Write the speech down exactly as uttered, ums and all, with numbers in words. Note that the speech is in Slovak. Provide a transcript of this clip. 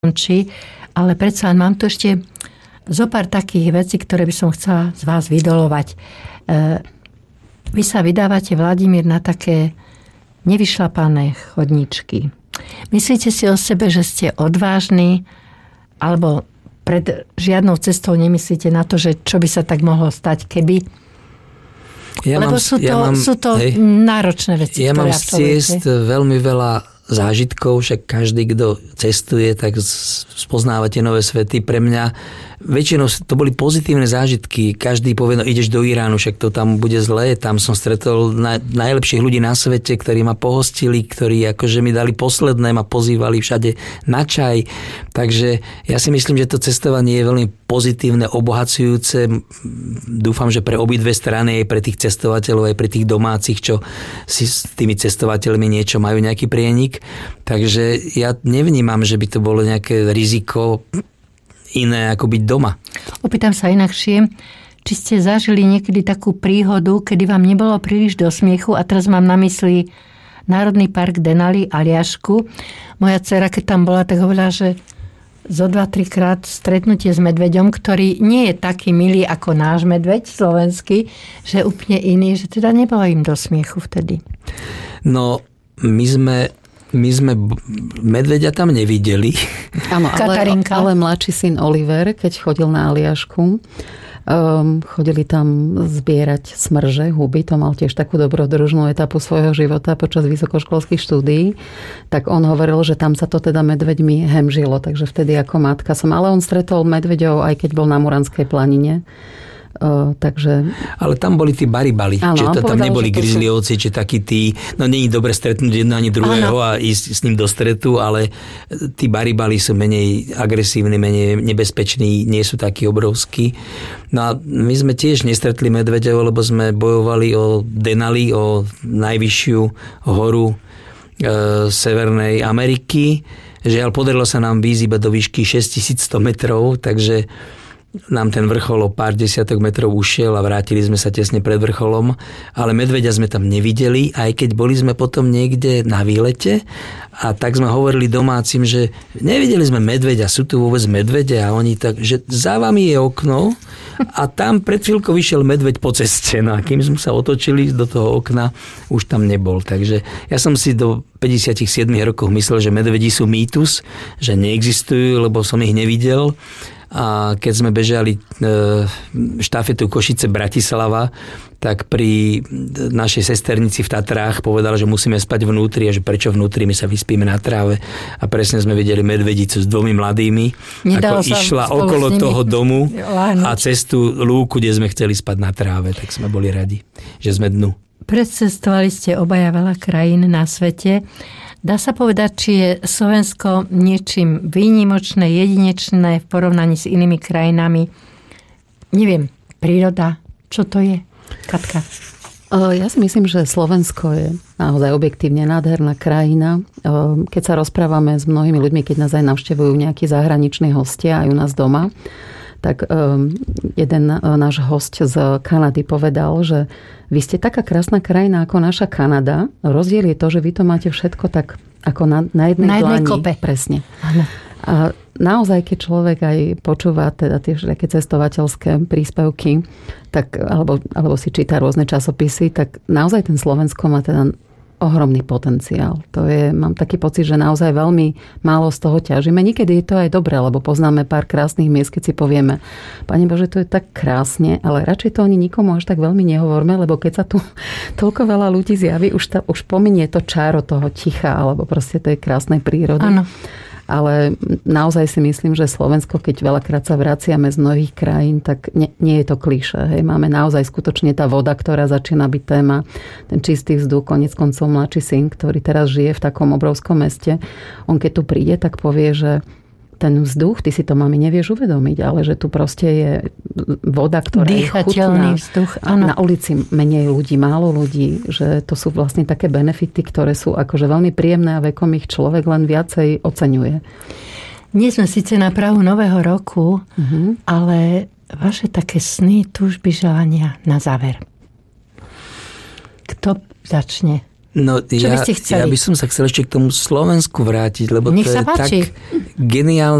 končí, ale predsa mám tu ešte zo pár takých vecí, ktoré by som chcela z vás vydolovať. Vy sa vydávate, Vladimír, na také nevyšlapané chodničky. Myslíte si o sebe, že ste odvážni, alebo pred žiadnou cestou nemyslíte na to, že čo by sa tak mohlo stať, keby? Ja Lebo mám, sú to, ja mám, sú to hej, náročné veci, ja ktoré mám z ciest veľmi veľa zážitkov, však každý, kto cestuje, tak spoznávate nové svety. Pre mňa väčšinou to boli pozitívne zážitky. Každý povie, no ideš do Iránu, však to tam bude zlé. Tam som stretol naj, najlepších ľudí na svete, ktorí ma pohostili, ktorí akože mi dali posledné, ma pozývali všade na čaj. Takže ja si myslím, že to cestovanie je veľmi pozitívne, obohacujúce. Dúfam, že pre obidve strany, aj pre tých cestovateľov, aj pre tých domácich, čo si s tými cestovateľmi niečo majú, nejaký prienik. Takže ja nevnímam, že by to bolo nejaké riziko iné ako byť doma. Opýtam sa inakšie, či ste zažili niekedy takú príhodu, kedy vám nebolo príliš do smiechu, a teraz mám na mysli Národný park Denali, Aliašku. Moja dcera, keď tam bola, tak hovorila, že zo dva, trikrát stretnutie s medveďom, ktorý nie je taký milý ako náš medveď slovenský, že je úplne iný, že teda nebolo im do smiechu vtedy. No, my sme My sme medveďa tam nevideli. Áno, ale, ale mladší syn Oliver, keď chodil na Aliašku, um, chodili tam zbierať smrže, huby, to mal tiež takú dobrodružnú etapu svojho života počas vysokoškolských štúdií, tak on hovoril, že tam sa to teda medveďmi hemžilo, takže vtedy ako matka som, ale on stretol medveďov, aj keď bol na Muranskej planine. Uh, takže... Ale tam boli tí baribali, čiže to, tam neboli grizzlyovci, či takí tí, no nie je dobre stretnúť jedno ani druhého, ano, a ísť s ním do stretu, ale tí baribali sú menej agresívni, menej nebezpeční, nie sú takí obrovskí. No a my sme tiež nestretli medveďov, lebo sme bojovali o Denali, o najvyššiu horu e, Severnej Ameriky. Žiaľ, podarilo sa nám výjsť iba do výšky šesťtisícsto metrov, takže nám ten vrchol o pár desiatok metrov ušiel a vrátili sme sa tesne pred vrcholom, ale medveďa sme tam nevideli, aj keď boli sme potom niekde na výlete, a tak sme hovorili domácim, že nevideli sme medveďa, sú tu vôbec medvede, a oni tak, že za vami je okno a tam pred chvíľkou vyšiel medveď po ceste, no a kým sme sa otočili do toho okna, už tam nebol. Takže ja som si do päťdesiatsedem rokov myslel, že medvedi sú mýtus, že neexistujú, lebo som ich nevidel. A keď sme bežali štafetu Košice-Bratislava, tak pri našej sesternici v Tatrách povedala, že musíme spať vnútri, a že prečo vnútri, my sa vyspíme na tráve. A presne sme videli medvedicu s dvomi mladými, nedalo ako išla okolo toho domu láhnuť a cez tú lúku, kde sme chceli spať na tráve, tak sme boli radi, že sme dnu. Predcestovali ste obaja veľa krajín na svete. Dá sa povedať, či je Slovensko niečím výnimočné, jedinečné v porovnaní s inými krajinami? Neviem, príroda, čo to je? Katka? Ja si myslím, že Slovensko je naozaj objektívne nádherná krajina. Keď sa rozprávame s mnohými ľuďmi, keď nás aj navštevujú nejakí zahraniční hostia aj u nás doma, tak jeden náš host z Kanady povedal, že vy ste taká krásna krajina ako naša Kanada. Rozdiel je to, že vy to máte všetko tak ako na, na jednej na jednej dlani. kope. Presne. Áno. A naozaj, keď človek aj počúva teda tie také cestovateľské príspevky, tak, alebo, alebo si číta rôzne časopisy, tak naozaj ten Slovensko má teda ohromný potenciál. To je, mám taký pocit, že naozaj veľmi málo z toho ťažíme. Niekedy je to aj dobré, lebo poznáme pár krásnych miest, keď si povieme, Pane Bože, to je tak krásne, ale radšej to ani nikomu až tak veľmi nehovorme, lebo keď sa tu toľko veľa ľudí zjaví, už, ta, už pominie to čáro toho ticha, alebo proste tej krásnej prírody. Áno. Ale naozaj si myslím, že Slovensko, keď veľakrát sa vraciame z mnohých krajín, tak nie, nie je to klišé. Hej. Máme naozaj skutočne tá voda, ktorá začína byť téma, ten čistý vzduch, konec koncov mladší syn, ktorý teraz žije v takom obrovskom meste. On keď tu príde, tak povie, že ten vzduch, ty si to, mami, nevieš uvedomiť, ale že tu proste je voda, ktorá je chutná. Vzduch, na ulici menej ľudí, málo ľudí, že to sú vlastne také benefity, ktoré sú akože veľmi príjemné a vekom ich človek len viacej oceňuje. Nie sme síce na prahu nového roku, uh-huh. ale vaše také sny, túžby, želania na záver. Kto začne? No, Čo ja, by ste chceli? Ja by som sa chcel ešte k tomu Slovensku vrátiť, lebo Nech to je sa páči. tak geniálne